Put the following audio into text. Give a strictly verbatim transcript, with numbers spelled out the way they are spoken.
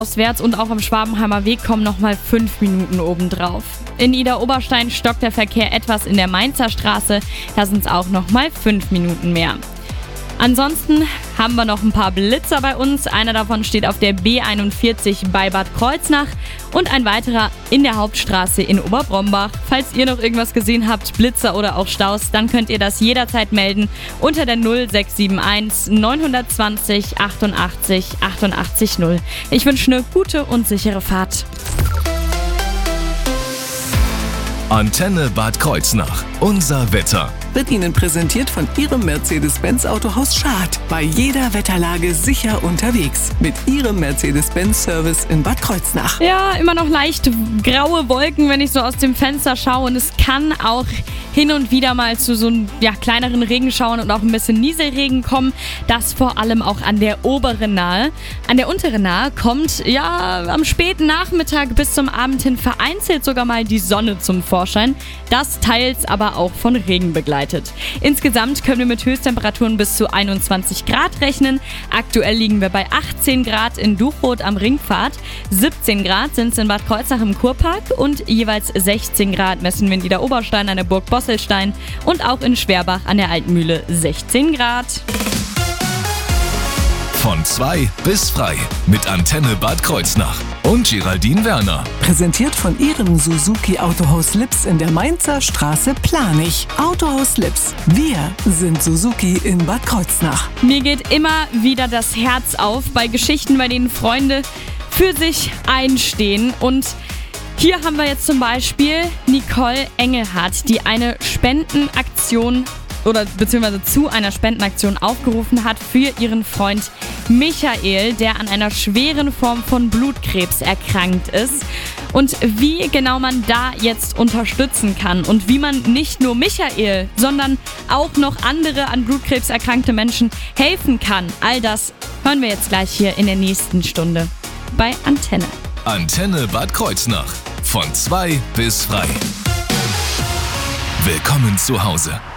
Auswärts und auch am Schwabenheimer Weg kommen nochmal fünf Minuten obendrauf. In Idar-Oberstein stockt der Verkehr etwas in der Mainzer Straße, da sind es auch nochmal fünf Minuten mehr. Ansonsten haben wir noch ein paar Blitzer bei uns. Einer davon steht auf der B einundvierzig bei Bad Kreuznach und ein weiterer in der Hauptstraße in Oberbrombach. Falls ihr noch irgendwas gesehen habt, Blitzer oder auch Staus, dann könnt ihr das jederzeit melden unter der null sechs sieben eins neun zwei null achtundachtzig achtundachtzig null. Ich wünsche eine gute und sichere Fahrt. Antenne Bad Kreuznach. Unser Wetter. Wird Ihnen präsentiert von Ihrem Mercedes-Benz Autohaus Schad. Bei jeder Wetterlage sicher unterwegs. Mit Ihrem Mercedes-Benz-Service in Bad Kreuznach. Ja, immer noch leicht graue Wolken, wenn ich so aus dem Fenster schaue. Und es kann auch hin und wieder mal zu so ja, kleineren Regenschauern und auch ein bisschen Nieselregen kommen. Das vor allem auch an der oberen Nahe. An der unteren Nahe kommt ja am späten Nachmittag bis zum Abend hin vereinzelt sogar mal die Sonne zum Vorschein. Das teils aber auch von Regen begleitet. Insgesamt können wir mit Höchsttemperaturen bis zu einundzwanzig Grad rechnen. Aktuell liegen wir bei achtzehn Grad in Duchroth am Ringpfad, siebzehn Grad sind es in Bad Kreuznach im Kurpark und jeweils sechzehn Grad messen wir in Idar-Oberstein an der Burg Bosselstein und auch in Schwerbach an der Alten sechzehn Grad. Von zwei bis frei mit Antenne Bad Kreuznach und Geraldine Werner. Präsentiert von Ihrem Suzuki Autohaus Lips in der Mainzer Straße Planich. Autohaus Lips. Wir sind Suzuki in Bad Kreuznach. Mir geht immer wieder das Herz auf bei Geschichten, bei denen Freunde für sich einstehen. Und hier haben wir jetzt zum Beispiel Nicole Engelhardt, die eine Spendenaktion oder beziehungsweise zu einer Spendenaktion aufgerufen hat für ihren Freund Michael, der an einer schweren Form von Blutkrebs erkrankt ist. Und wie genau man da jetzt unterstützen kann und wie man nicht nur Michael, sondern auch noch andere an Blutkrebs erkrankte Menschen helfen kann, all das hören wir jetzt gleich hier in der nächsten Stunde bei Antenne. Antenne Bad Kreuznach. Von zwei bis frei. Willkommen zu Hause.